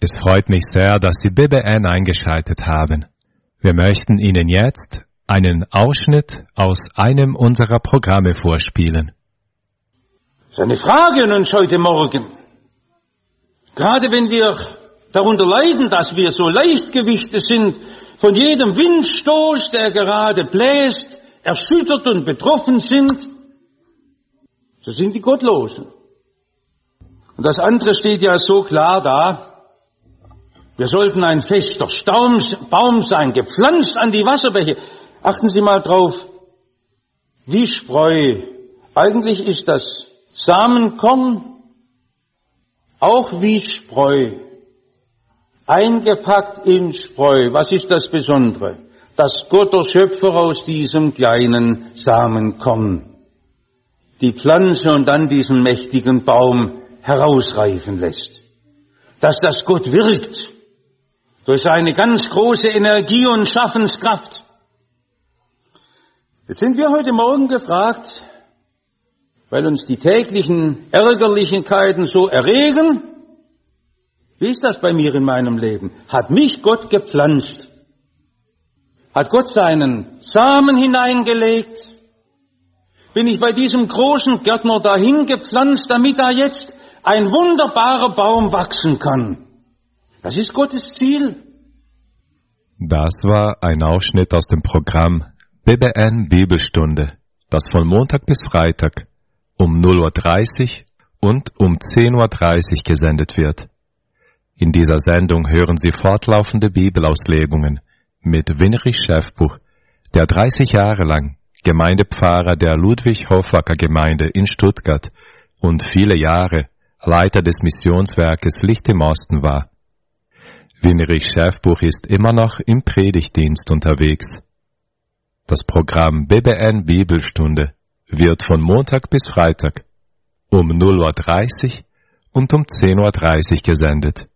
Es freut mich sehr, dass Sie BBN eingeschaltet haben. Wir möchten Ihnen jetzt einen Ausschnitt aus einem unserer Programme vorspielen. Seine Frage an uns heute Morgen. Gerade wenn wir darunter leiden, dass wir so Leichtgewichte sind, von jedem Windstoß, der gerade bläst, erschüttert und betroffen sind, so sind die Gottlosen. Und das andere steht ja so klar da. Wir sollten ein fester Baum sein, gepflanzt an die Wasserbäche. Achten Sie mal drauf, wie Spreu. Eigentlich ist das Samenkorn auch wie Spreu, eingepackt in Spreu. Was ist das Besondere? Dass Gott, der Schöpfer, aus diesem kleinen Samenkorn die Pflanze und dann diesen mächtigen Baum herausreifen lässt. Dass das Gott wirkt durch seine ganz große Energie und Schaffenskraft. Jetzt sind wir heute Morgen gefragt, weil uns die täglichen Ärgerlichkeiten so erregen. Wie ist das bei mir in meinem Leben? Hat mich Gott gepflanzt? Hat Gott seinen Samen hineingelegt? Bin ich bei diesem großen Gärtner dahin gepflanzt, damit da jetzt ein wunderbarer Baum wachsen kann? Das ist Gottes Ziel. Das war ein Ausschnitt aus dem Programm BBN Bibelstunde, das von Montag bis Freitag um 0:30 Uhr und um 10:30 Uhr gesendet wird. In dieser Sendung hören Sie fortlaufende Bibelauslegungen mit Winrich Schäfbuch, der 30 Jahre lang Gemeindepfarrer der Ludwig-Hofacker-Gemeinde in Stuttgart und viele Jahre Leiter des Missionswerkes Licht im Osten war. Winrich Schäfbuch ist immer noch im Predigtdienst unterwegs. Das Programm BBN Bibelstunde wird von Montag bis Freitag um 0:30 Uhr und um 10:30 Uhr gesendet.